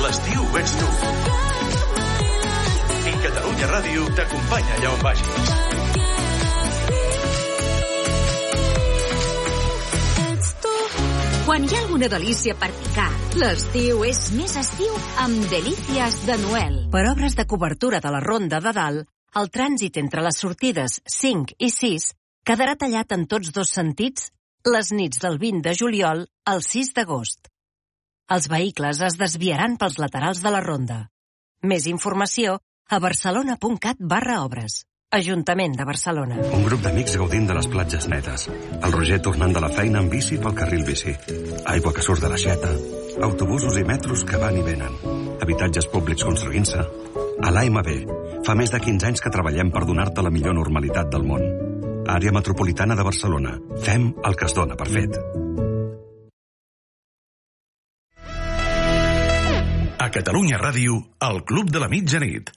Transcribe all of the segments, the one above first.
L'estiu ets tu. I Catalunya Ràdio t'acompanya allà on vagis. Quan hi ha alguna delícia per picar, l'estiu és més estiu amb Delícies de Noel. Per obres de cobertura de la Ronda de Dalt, el trànsit entre les sortides 5 i 6 quedarà tallat en tots dos sentits les nits del 20 de juliol al 6 d'agost. Els vehicles es desviaran pels laterals de la ronda. Més informació a barcelona.cat/obres. Ajuntament de Barcelona. Un grup d'amics gaudint de les platges netes. El Roger tornant de la feina en bici pel carril bici. Aigua que surt de l'aixeta. Autobusos i metros que van i venen. Habitatges públics construint-se. A l'AMB, fa més de 15 anys que treballem per donar-te la millor normalitat del món. Àrea metropolitana de Barcelona. Fem el que es dona per fet. A Catalunya Ràdio, el Club de la Mitjanit.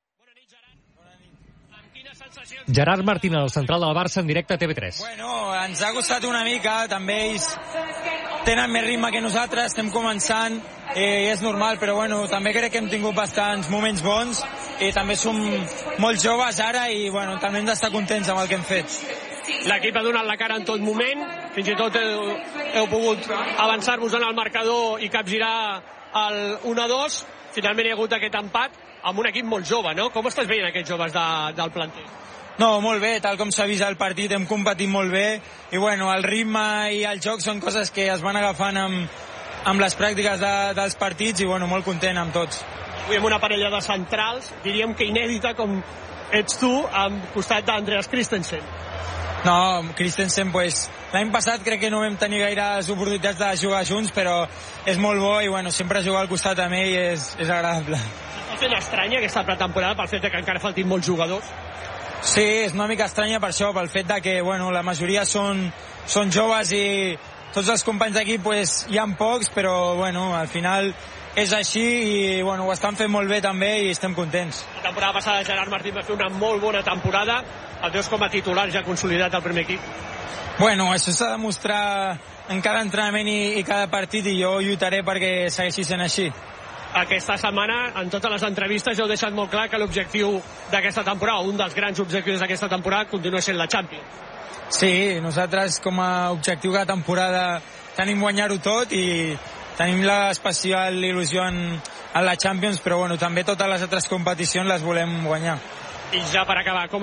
Gerard Martín, el central del Barça, en directe a TV3. Bueno, ens ha costat una mica, també ells tenen més ritme que nosaltres, estem començant, i és normal, però bueno, també crec que hem tingut bastants moments bons, i també som molt joves ara, i bueno, també hem d'estar contents amb el que hem fet. L'equip ha donat la cara en tot moment, fins i tot heu pogut avançar-vos en el marcador i capgirar el 1-2, finalment hi ha hagut aquest empat amb un equip molt jove, no? Com estàs veient aquests joves del planter? No, molt bé, tal com s'ha vist el partit, hem competit molt bé, i bueno, el ritme i el joc són coses que es van agafant amb les pràctiques dels partits, i bueno, molt content amb tots. Avui amb una parella de centrals, diríem que inèdita com ets tu, al costat d'Andreas Christensen. No, Christensen, pues, l'any passat crec que no vam tenir gaires oportunitats de jugar junts, però és molt bo i bueno, sempre jugar al costat amb ell és agradable. Està fent estranya aquesta pretemporada pel fet que encara faltin molts jugadors? Sí, és una mica estranya per això, pel fet de que bueno, la majoria són joves i tots els companys d'equip pues, hi ha pocs, però bueno, al final és així i bueno, ho estan fent molt bé també i estem contents. La temporada passada Gerard Martín va fer una molt bona temporada, el veus com a titular ja consolidat al primer equip? Bueno, això s'ha de demostrar en cada entrenament i cada partit, i jo lluitaré perquè segueixi sent així. Aquesta setmana, en totes les entrevistes, heu deixat molt clar que l'objectiu d'aquesta temporada, un dels grans objectius d'aquesta temporada, continua sent la Champions. Sí, nosaltres com a objectiu de temporada tenim guanyar-ho tot i tenim l'especial il·lusió en la Champions, però bueno, també totes les altres competicions les volem guanyar. I ja per acabar, com